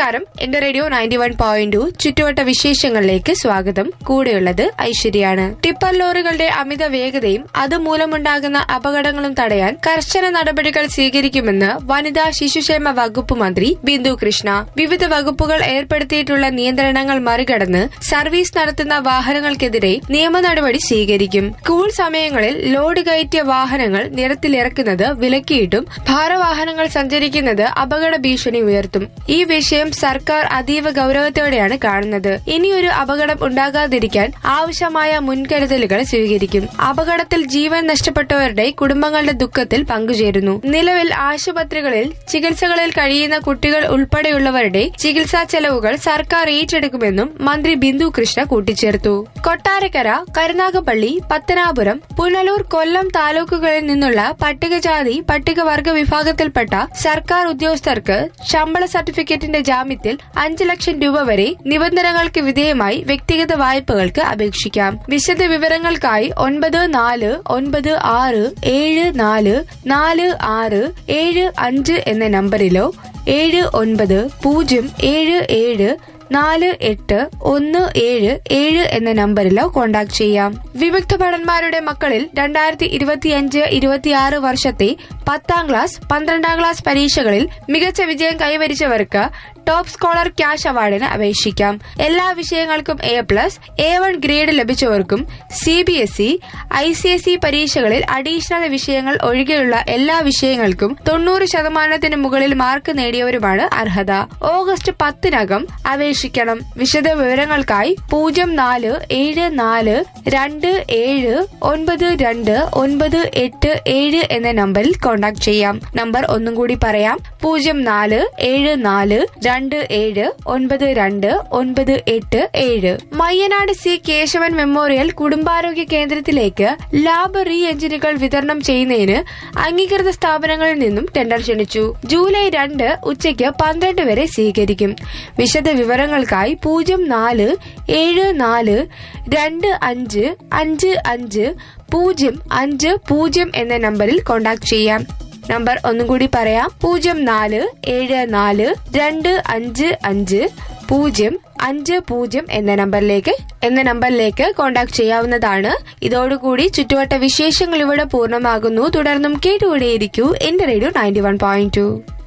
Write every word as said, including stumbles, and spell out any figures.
നമസ്കാരം. എന്റെ radio ninety one point two ചുറ്റുവട്ട വിശേഷങ്ങളിലേക്ക് സ്വാഗതം. കൂടെയുള്ളത് ഐശ്വര്യാണ്. ടിപ്പർ ലോറികളുടെ അമിത വേഗതയും അതുമൂലമുണ്ടാകുന്ന അപകടങ്ങളും തടയാൻ കർശന നടപടികൾ സ്വീകരിക്കുമെന്ന് വനിതാ ശിശുക്ഷേമ വകുപ്പ് മന്ത്രി ബിന്ദു കൃഷ്ണ. വിവിധ വകുപ്പുകൾ ഏർപ്പെടുത്തിയിട്ടുള്ള നിയന്ത്രണങ്ങൾ മറികടന്ന് സർവീസ് നടത്തുന്ന വാഹനങ്ങൾക്കെതിരെ നിയമ നടപടി സ്വീകരിക്കും. സ്കൂൾ സമയങ്ങളിൽ ലോഡ് കയറ്റിയ വാഹനങ്ങൾ നിരത്തിലിറക്കുന്നത് വിലക്കിയിട്ടും ഭാരവാഹനങ്ങൾ സഞ്ചരിക്കുന്നത് അപകട ഭീഷണി ഉയർത്തും. ഈ വിഷയം സർക്കാർ അതീവ ഗൌരവത്തോടെയാണ് കാണുന്നത്. ഇനിയൊരു അപകടം ഉണ്ടാകാതിരിക്കാൻ ആവശ്യമായ മുൻകരുതലുകൾ സ്വീകരിക്കും. അപകടത്തിൽ ജീവൻ നഷ്ടപ്പെട്ടവരുടെ കുടുംബങ്ങളുടെ ദുഃഖത്തിൽ പങ്കുചേരുന്നു. നിലവിൽ ആശുപത്രികളിൽ ചികിത്സകളിൽ കഴിയുന്ന കുട്ടികൾ ഉൾപ്പെടെയുള്ളവരുടെ ചികിത്സാ ചെലവുകൾ സർക്കാർ ഏറ്റെടുക്കുമെന്നും മന്ത്രി ബിന്ദു കൃഷ്ണ കൂട്ടിച്ചേർത്തു. കൊട്ടാരക്കര, കരുനാഗപ്പള്ളി, പത്തനാപുരം, പുനലൂർ, കൊല്ലം താലൂക്കുകളിൽ നിന്നുള്ള പട്ടികജാതി പട്ടികവർഗ വിഭാഗത്തിൽപ്പെട്ട സർക്കാർ ഉദ്യോഗസ്ഥർക്ക് ശമ്പള സർട്ടിഫിക്കറ്റിന്റെ ജാമ്യത്തിൽ അഞ്ചു ലക്ഷം രൂപ വരെ നിബന്ധനകൾക്ക് വിധേയമായി വ്യക്തിഗത വായ്പകൾക്ക് അപേക്ഷിക്കാം. വിശദ വിവരങ്ങൾക്കായി ഒൻപത് നാല് ഒൻപത് ആറ് ഏഴ് നാല് നാല് ആറ് ഏഴ് അഞ്ച് എന്ന നമ്പറിലോ ഏഴ് ഒൻപത് പൂജ്യം ഏഴ് ഏഴ് നാല് എട്ട് ഒന്ന് ഏഴ് ഏഴ് എന്ന നമ്പറിലോ കോൺടാക്ട് ചെയ്യാം. വിമുക്ത ഭടന്മാരുടെ മക്കളിൽ രണ്ടായിരത്തി ഇരുപത്തിയഞ്ച് ഇരുപത്തിയാറ് വർഷത്തെ പത്താം ക്ലാസ് പന്ത്രണ്ടാം ക്ലാസ് പരീക്ഷകളിൽ മികച്ച വിജയം കൈവരിച്ചവർക്ക് ടോപ്പ് സ്കോളർ ക്യാഷ് അവാർഡിന് അപേക്ഷിക്കാം. എല്ലാ വിഷയങ്ങൾക്കും A plus A one grade ലഭിച്ചവർക്കും C B S E I C S E പരീക്ഷകളിൽ അഡീഷണൽ വിഷയങ്ങൾ ഒഴികെയുള്ള എല്ലാ വിഷയങ്ങൾക്കും തൊണ്ണൂറ് ശതമാനത്തിന് മുകളിൽ മാർക്ക് നേടിയവരുമാണ് അർഹത. ഓഗസ്റ്റ് പത്തിനകം അപേക്ഷിക്കണം. വിശദ വിവരങ്ങൾക്കായി പൂജ്യം നാല് ഏഴ് നാല് രണ്ട് ഏഴ് ഒൻപത് രണ്ട് ഒൻപത് എട്ട് ഏഴ് എന്ന നമ്പറിൽ കോൺടാക്ട് ചെയ്യാം. നമ്പർ ഒന്നും കൂടി പറയാം. പൂജ്യം നാല് ഏഴ് നാല് രണ്ട് ഏഴ് ഒൻപത് രണ്ട് ഒൻപത് എട്ട് ഏഴ്. മയ്യനാട് സി കേശവൻ മെമ്മോറിയൽ കുടുംബാരോഗ്യ കേന്ദ്രത്തിലേക്ക് ലാബ് റീ എഞ്ചിനുകൾ വിതരണം ചെയ്യുന്നതിന് അംഗീകൃത സ്ഥാപനങ്ങളിൽ നിന്നും ടെൻഡർ ക്ഷണിച്ചു. ജൂലൈ രണ്ട് ഉച്ചയ്ക്ക് പന്ത്രണ്ട് വരെ സ്വീകരിക്കും. വിശദ വിവരങ്ങൾക്കായി പൂജ്യം നാല് ഏഴ് നാല് രണ്ട് അഞ്ച് അഞ്ച് അഞ്ച് പൂജ്യം അഞ്ച് പൂജ്യം എന്ന നമ്പറിൽ കോൺടാക്ട് ചെയ്യാം. നമ്പർ ഒന്നും കൂടി പറയാം. പൂജ്യം നാല് ഏഴ് നാല് രണ്ട് അഞ്ച് അഞ്ച് പൂജ്യം അഞ്ച് പൂജ്യം എന്ന നമ്പറിലേക്ക് എന്ന നമ്പറിലേക്ക് കോൺടാക്ട് ചെയ്യാവുന്നതാണ്. ഇതോടുകൂടി ചുറ്റുവട്ട വിശേഷങ്ങൾ ഇവിടെ പൂർണ്ണമാകുന്നു. തുടർന്നും കേട്ടുകൂടെയിരിക്കൂ എന്റെ radio ninety one point two.